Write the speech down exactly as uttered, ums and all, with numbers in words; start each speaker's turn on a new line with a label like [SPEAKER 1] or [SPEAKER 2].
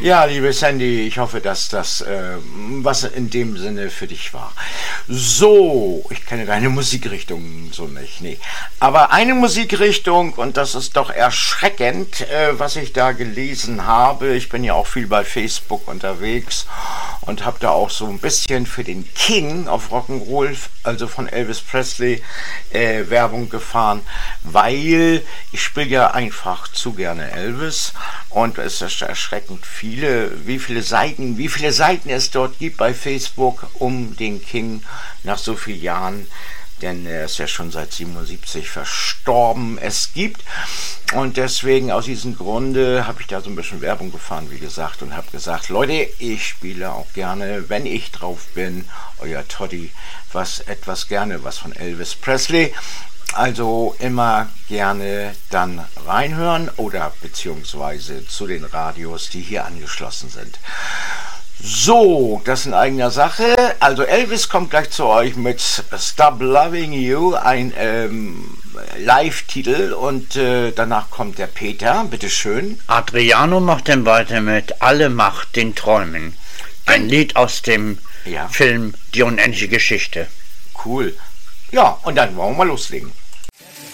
[SPEAKER 1] Ja, liebe Sandy, ich hoffe, dass das äh, was in dem Sinne für dich war. So, ich kenne deine Musikrichtung so nicht, nee. Aber eine Musikrichtung, und das ist doch erschreckend, äh, was ich da gelesen habe. Ich bin ja auch viel bei Facebook unterwegs und habe da auch so ein bisschen für den King auf Rock'n'Roll, also von Elvis Presley, äh, Werbung gefahren, weil ich spiele ja einfach zu gerne Elvis und es ist erschreckend viele, wie viele Seiten, wie viele Seiten es dort gibt bei Facebook um den King nach so vielen Jahren, denn er ist ja schon seit siebenundsiebzig verstorben, es gibt. Und deswegen aus diesem Grunde habe ich da so ein bisschen Werbung gefahren, wie gesagt, und habe gesagt, Leute, ich spiele auch gerne, wenn ich drauf bin, euer Toddy, was etwas gerne, was von Elvis Presley. Also immer gerne dann reinhören oder beziehungsweise zu den Radios, die hier angeschlossen sind. So, das in eigener Sache. Also Elvis kommt gleich zu euch mit Stop Loving You, ein ähm, Live-Titel, und äh, danach kommt der Peter, bitteschön.
[SPEAKER 2] Adriano macht dann weiter mit Alle Macht den Träumen. Ein Lied aus dem ja. Film Die unendliche Geschichte.
[SPEAKER 1] Cool. Ja, und dann wollen wir mal loslegen.